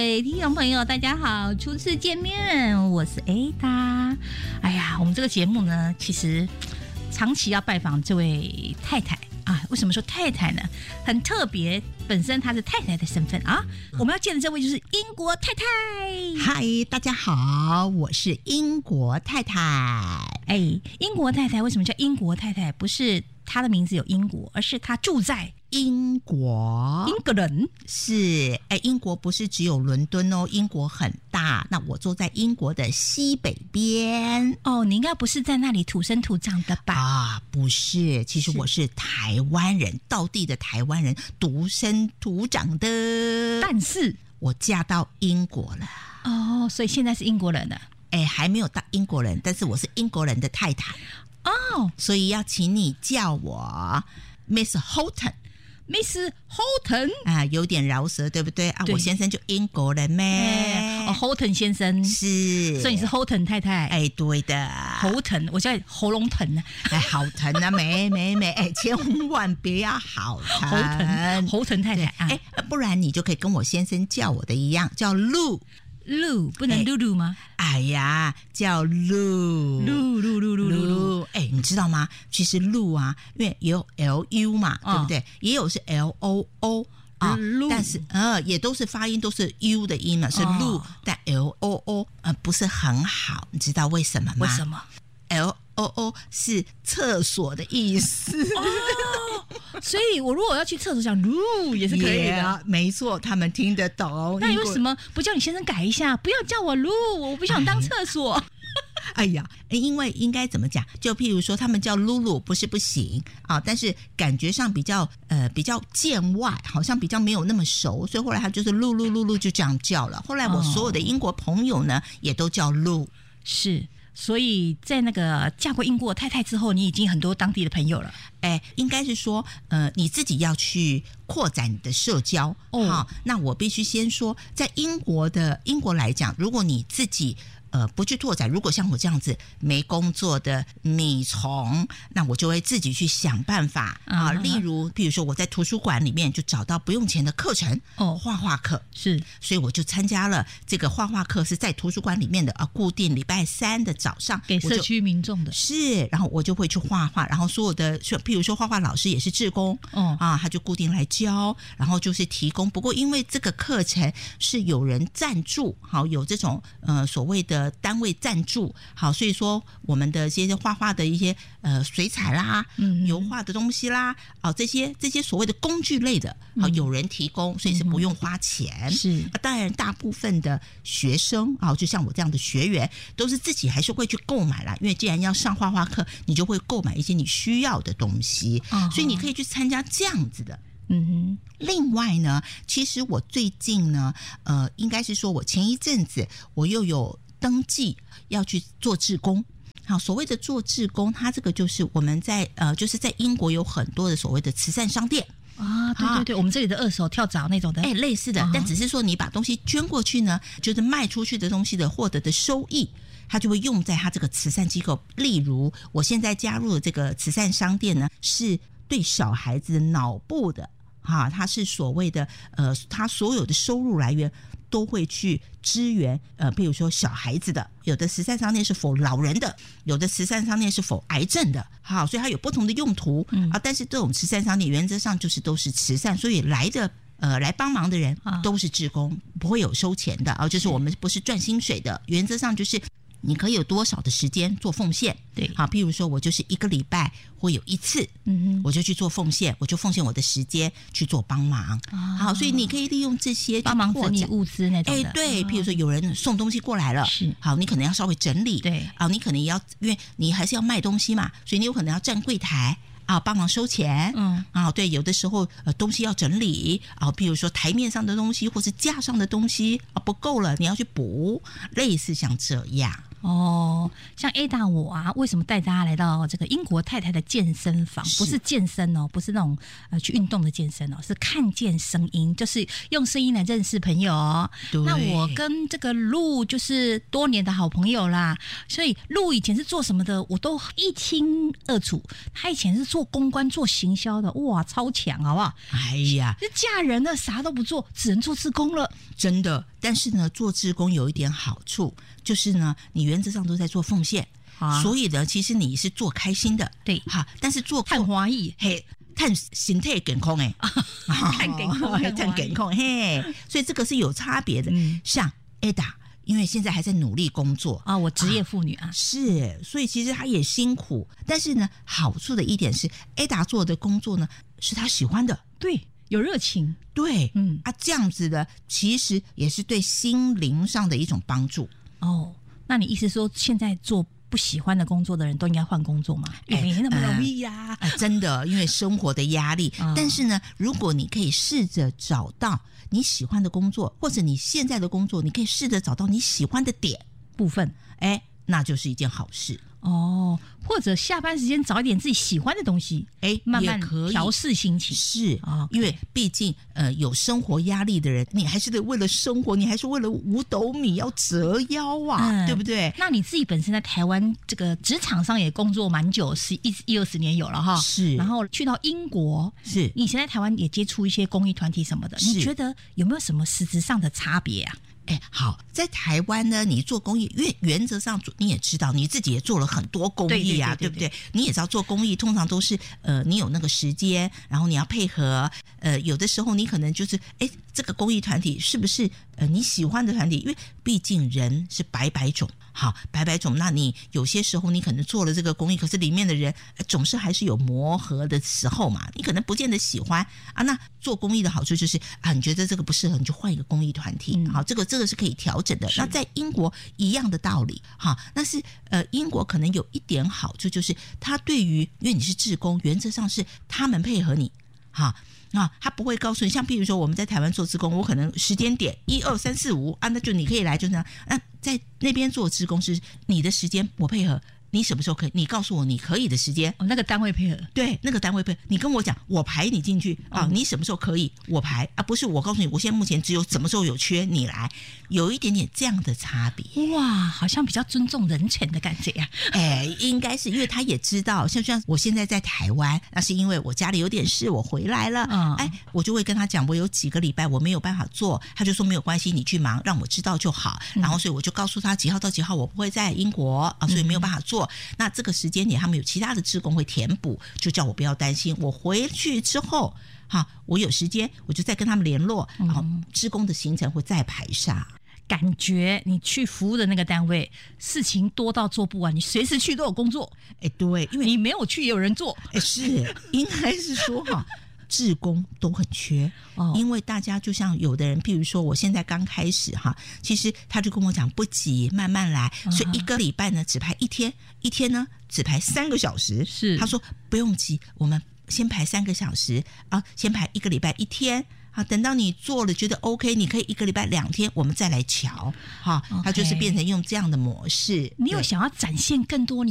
位听众朋友，大家好，初次见面，我是 Ada。哎呀，我们这个节目呢，其实长期要拜访这位太太啊。为什么说太太呢？很特别，本身她是太太的身份啊。我们要见的这位就是英国太太。 嗨，大家好，我是英国太太。 哎，英国太太为什么叫英国太太？不是她的名字有英国，而是她住在英国， 英格兰是英国不是只有伦敦哦，英国很大。那我住在英国的西北边。 哦，你应该不是在那里土生土长的吧？ 啊，不是，其实我是台湾人，道地的台湾人，土生土长的。 但是我嫁到英国了。 哦，所以现在是英国人了。 还没有到英国人，但是我是英国人的太太哦， 所以要请你叫我 Miss Houghton。Miss Houghton 啊，有点饶舌，对不对啊？我先生就英国人咩 ？Houghton 先生是， 所以你是 Houghton 太太？ 对的。 喉疼，我叫喉咙疼啊！ 好疼啊！没，千万别要好疼， 喉疼太太啊！ 不然你就可以跟我先生叫我的一样，叫露。 露不能露露吗？ 哎呀，叫露。你知道吗？其实露啊，因为也有 LU 嘛，对不对？也有是 LOO 啊，但是也都是发音都是 U 的音嘛，是露，但 LOO 不是很好，你知道为什么吗？ 为什么 ？LOO 是厕所的意思所以我如果要去厕所讲噜也是可以的没错，他们听得懂。 那为什么不叫你先生改一下，不要叫我噜，我不想当厕所因为应该怎么讲，就譬如说他们叫露露不是不行啊，但是感觉上比较见外，好像比较没有那么熟，所以后来他就是露露露露就这样叫了。后来我所有的英国朋友呢也都叫露。 是，所以在那个嫁过英国太太之后，你已经很多当地的朋友了。 应该是说你自己要去扩展你的社交。那我必须先说，在英国来讲，如果你自己不去拓展，如果像我这样子没工作的米虫，那我就会自己去想办法例如比如说我在图书馆里面就找到不用钱的课程，画画课， 是， 所以我就参加了这个画画课，是在图书馆里面的固定礼拜三的早上给社区民众的。 是，然后我就会去画画，然后所有的譬如说画画老师也是志工他就固定来教，然后就是提供。不过因为这个课程是有人赞助，有这种所谓的单位赞助，好，所以说我们的这些画画的一些水彩啦、油画的东西啦，这些所谓的工具类的，有人提供，所以是不用花钱。 是， 当然大部分的学生就像我这样的学员，都是自己还是会去购买啦，因为既然要上画画课，你就会购买一些你需要的东西，所以你可以去参加这样子的。另外呢，其实我最近呢，应该是说我前一阵子我又有登记要去做志工。好，所谓的做志工，它这个就是我们在就是在英国有很多的所谓的慈善商店对，我们这里的二手跳蚤那种的， 类似的，但只是说你把东西捐过去呢，就是卖出去的东西的获得的收益，它就会用在它这个慈善机构。例如我现在加入的这个慈善商店呢，是对小孩子的脑部的它是所谓的它所有的收入来源都会去支援比如说小孩子的，有的慈善商店是否老人的，有的慈善商店是否癌症的，好，所以它有不同的用途但是这种慈善商店原则上就是都是慈善，所以来帮忙的人都是志工，不会有收钱的就是我们不是赚薪水的，原则上就是你可以有多少的时间做奉献。 对， 好，譬如说我就是1个礼拜会有1次我就去做奉献，我就奉献我的时间去做帮忙好，所以你可以利用这些帮忙整理物资那种的对，譬如说有人送东西过来了， 是， 好，你可能要稍微整理， 对， 你可能也要，因为你还是要卖东西嘛，所以你有可能要站柜台帮忙收钱对，有的时候东西要整理譬如说台面上的东西或是架上的东西不够了，你要去补，类似像这样哦，像 Ada 我啊，为什么带大家来到这个英国太太的健身房？不是健身哦，不是那种去运动的健身哦，是看见声音，就是用声音来认识朋友哦。那我跟这个陆就是多年的好朋友啦，所以陆以前是做什么的，我都一清二楚。他以前是做公关、做行销的，哇，超强，好不好？ 哎呀， 就嫁人了，啥都不做，只能做志工了。 真的，但是呢，做志工有一点好处，就是呢，你原则上都在做奉献，所以呢，其实你是做开心的， 对， 好，但是做看花艺， 嘿，看身体健康哎， 看健康， 看健康嘿，所以这个是有差别的。像 Ada， 因为现在还在努力工作啊，我职业妇女啊， 是，所以其实她也辛苦，但是呢，好处的一点是 Ada 做的工作呢是她喜欢的， 对。有热情， 对，这样子的其实也是对心灵上的一种帮助。 哦，那你意思说，现在做不喜欢的工作的人都应该换工作吗？没那么容易呀、 真的，因为生活的压力。但是呢，如果你可以试着找到你喜欢的工作，或者你现在的工作，你可以试着找到你喜欢的点部分， 那就是一件好事。 哦，或者下班时间找一点自己喜欢的东西，慢慢调试心情。 是因为毕竟有生活压力的人，你还是得为了生活，你还是为了五斗米要折腰啊，对不对？ 那你自己本身在台湾这个职场上也工作蛮久，10-20年有了哈。 是， 然后去到英国， 是你以前在台湾也接触一些公益团体什么的，你觉得有没有什么实质上的差别啊？ 好，在台湾呢，你做公益，因为原则上你也知道，你自己也做了很多公益啊，对不对？你也知道做公益通常都是你有那个时间，然后你要配合，有的时候你可能就是这个公益团体是不是你喜欢的团体？因为毕竟人是百百种，好，百百种，那你有些时候你可能做了这个公益，可是里面的人总是还是有磨合的时候嘛，你可能不见得喜欢啊。那做公益的好处就是你觉得这个不适合，你就换一个公益团体，好，这个是可以调整的。那在英国一样的道理，好，那是英国可能有一点好处，就是他对于因为你是志工，原则上是他们配合你，好。他不会告诉你，像譬如说我们在台湾做志工，我可能时间点1、2、3、4、5那就你可以来，就那样。那在那边做志工是你的时间我配合，你什么时候可以？你告诉我你可以的时间， 那个单位配合， 对，那个单位配合，你跟我讲，我排你进去你什么时候可以，我排不是我告诉你，我现在目前只有什么时候有缺，你来，有一点点这样的差别。 哇，好像比较尊重人权的感觉呀。 应该是因为他也知道，像我现在在台湾，那是因为我家里有点事，我回来了，我就会跟他讲，我有几个礼拜我没有办法做，他就说没有关系，你去忙，让我知道就好。然后所以我就告诉他几号到几号我不会在英国所以没有办法做。那这个时间点他们有其他的志工会填补，就叫我不要担心，我回去之后我有时间我就再跟他们联络，然后志工的行程会再排上。 感觉你去服务的那个单位事情多到做不完，你随时去都有工作。 对，因为你没有去也有人做。 是应该是说志工都很缺，因为大家就像有的人，譬如说我现在刚开始其实他就跟我讲不急，慢慢来，所以1个礼拜呢只排1天，一天呢只排3个小时。是，他说不用急，我们先排3个小时先排1个礼拜1天。等到你做了觉得 OK， 你可以1个礼拜2天，我们再来瞧。他就是变成用这样的模式。 你有想要展现更多